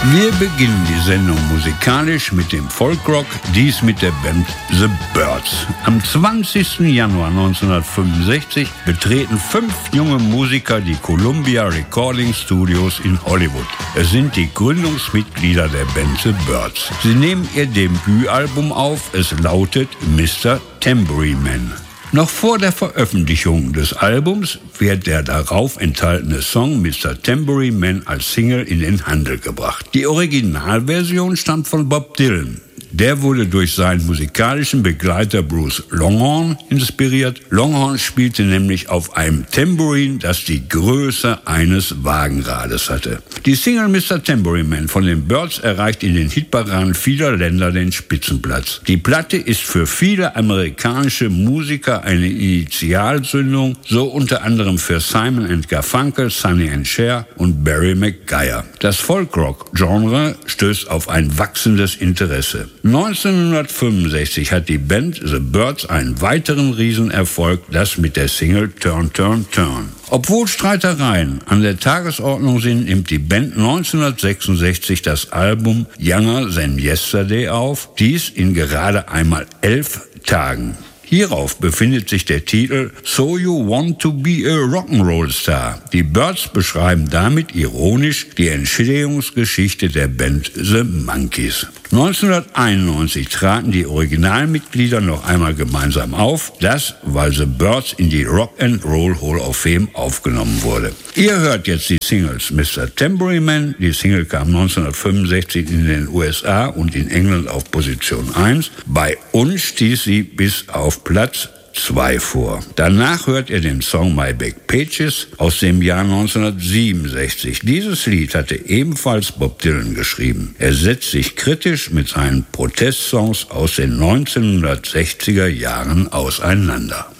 Wir beginnen die Sendung musikalisch mit dem Folkrock, dies mit der Band The Byrds. Am 20. Januar 1965 betreten 5 junge Musiker die Columbia Recording Studios in Hollywood. Es sind die Gründungsmitglieder der Band The Byrds. Sie nehmen ihr Debütalbum auf, es lautet Mr. Tambourine Man. Noch vor der Veröffentlichung des Albums wird der darauf enthaltene Song Mr. Tambourine Man als Single in den Handel gebracht. Die Originalversion stammt von Bob Dylan. Der wurde durch seinen musikalischen Begleiter Bruce Longhorn inspiriert. Longhorn spielte nämlich auf einem Tambourin, das die Größe eines Wagenrades hatte. Die Single Mr. Tambourine Man von den Byrds erreicht in den Hitparaden vieler Länder den Spitzenplatz. Die Platte ist für viele amerikanische Musiker eine Initialzündung, so unter anderem für Simon & Garfunkel, Sonny & Cher und Barry McGuire. Das Folkrock-Genre stößt auf ein wachsendes Interesse. 1965 hat die Band The Byrds einen weiteren Riesenerfolg, das mit der Single Turn, Turn, Turn. Obwohl Streitereien an der Tagesordnung sind, nimmt die Band 1966 das Album Younger Than Yesterday auf, dies in gerade einmal 11 Tagen. Hierauf befindet sich der Titel So You Want to Be a Rock'n'Roll Star. Die Byrds beschreiben damit ironisch die Entstehungsgeschichte der Band The Monkees. 1991 traten die Originalmitglieder noch einmal gemeinsam auf, das, weil The Byrds in die Rock'n'Roll Hall of Fame aufgenommen wurde. Ihr hört jetzt die Singles Mr. Tambourine Man. Die Single kam 1965 in den USA und in England auf Position 1. Bei uns stieß sie bis auf Platz 2 vor. Danach hört ihr den Song My Back Pages aus dem Jahr 1967. Dieses Lied hatte ebenfalls Bob Dylan geschrieben. Er setzt sich kritisch mit seinen Protestsongs aus den 1960er Jahren auseinander.